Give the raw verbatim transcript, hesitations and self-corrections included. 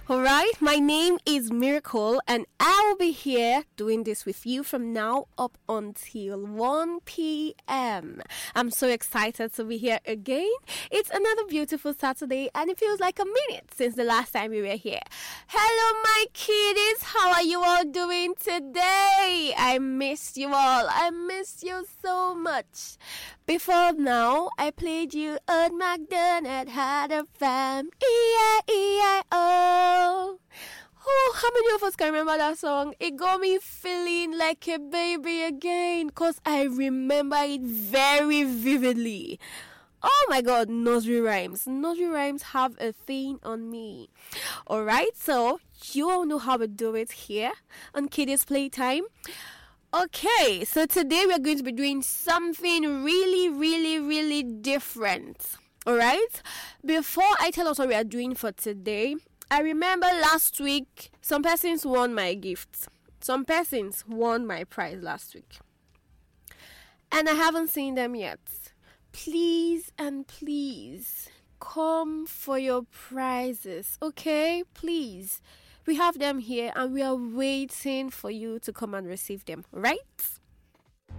Alright, my name is Miracle and I will be here doing this with you from now up until one p.m. I'm so excited to be here again. It's another beautiful Saturday and it feels like a minute since the last time we were here. Hello my kiddies, how are you all doing today? I missed you all. I missed you so much. Before now, I played you Old MacDonald had a farm, E I E I O. Oh, how many of us can remember that song? It got me feeling like a baby again because I remember it very vividly. Oh my god, nursery rhymes. Nursery rhymes have a thing on me. Alright, so you all know how we do it here on Kiddies Playtime. Okay, so today we're going to be doing something really, really, really different. Alright? Before I tell us what we are doing for today, I remember last week some persons won my gift. Some persons won my prize last week. And I haven't seen them yet. Please and please come for your prizes, okay? Please. We have them here and we are waiting for you to come and receive them, right?